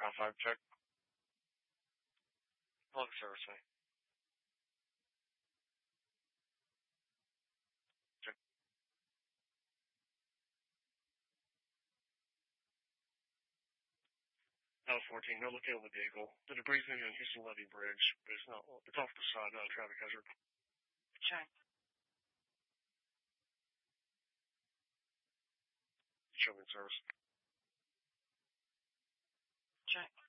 Ground 5, check. Log service me. Check. Now 14, no looking on the vehicle. The debris is moving on Houston Levee Bridge, but it's off the side, not a traffic hazard. Check. Showing service. Check.